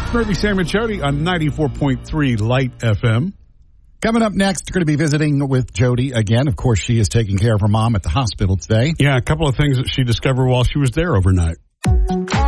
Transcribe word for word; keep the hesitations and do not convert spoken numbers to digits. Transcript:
Murphy, Sam, and Jody on ninety-four point three Light F M. Coming up next, we're going to be visiting with Jody again. Of course, she is taking care of her mom at the hospital today. Yeah, a couple of things that she discovered while she was there overnight.